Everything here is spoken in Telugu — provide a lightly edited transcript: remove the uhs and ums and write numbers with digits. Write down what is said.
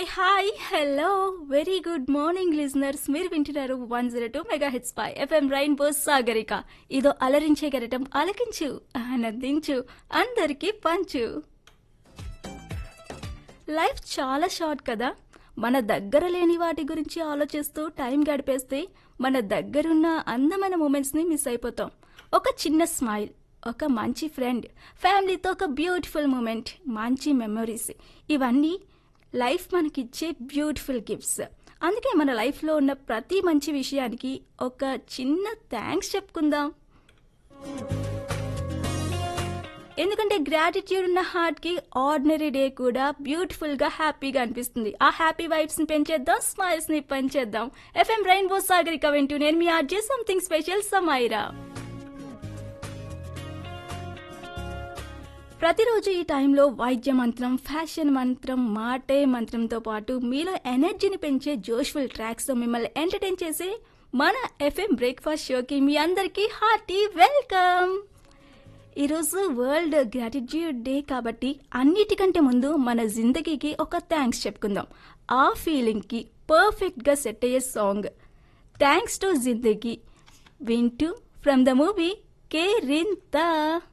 Hi hello very good morning listeners. మీరు వింటున్నారు 102 మెగా హిట్స్ పై ఎఫ్ఎం రైన్బో సాగరిక. ఇదో అలరించే గరటం, అలకించు ఆనందించు అందరికీ పంచు. లైఫ్ చాలా షార్ట్ కదా. మన దగ్గర లేని వాటి గురించి ఆలోచిస్తూ టైం గడిపేస్తే మన దగ్గరున్న అందమైన మూమెంట్స్ని మిస్ అయిపోతాం. ఒక చిన్న స్మైల్, ఒక మంచి ఫ్రెండ్, ఫ్యామిలీతో ఒక బ్యూటిఫుల్ మూమెంట్, మంచి మెమరీస్, ఇవన్నీ లైఫ్ మనకిచ్చే బ్యూటిఫుల్ గిఫ్ట్స్. అందుకే మన లైఫ్లో ఉన్న ప్రతి మంచి విషయానికి ఒక చిన్న థ్యాంక్స్ చెప్పుకుందాం. ఎందుకంటే గ్రాటిట్యూడ్ ఉన్న హార్ట్కి ఆర్డినరీ డే కూడా బ్యూటిఫుల్గా హ్యాపీగా అనిపిస్తుంది. ఆ హ్యాపీ వైబ్స్ని పెంచేద్దాం, స్మైల్స్ని పెంచేద్దాం. ఎఫ్ఎం రెయిన్బో సాగరిక వింటూ నేను మీ ఆర్జే సంథింగ్ స్పెషల్ సమైరా. ప్రతిరోజు ఈ టైంలో వైద్య మంత్రం, ఫ్యాషన్ మంత్రం, మాటే మంత్రంతో పాటు మీలో ఎనర్జీని పెంచే జోష్ఫుల్ ట్రాక్స్తో మిమ్మల్ని ఎంటర్టైన్ చేసే మన ఎఫ్ఎం బ్రేక్ఫాస్ట్ షోకి మీ అందరికీ హార్టీ వెల్కమ్. ఈరోజు వరల్డ్ గ్రాటిట్యూడ్ డే కాబట్టి అన్నిటికంటే ముందు మన జిందగీకి ఒక థ్యాంక్స్ చెప్పుకుందాం. ఆ ఫీలింగ్కి పర్ఫెక్ట్గా సెట్ అయ్యే సాంగ్ థ్యాంక్స్ టు జిందగీ వింటూ ఫ్రమ్ ద మూవీ కేరింత.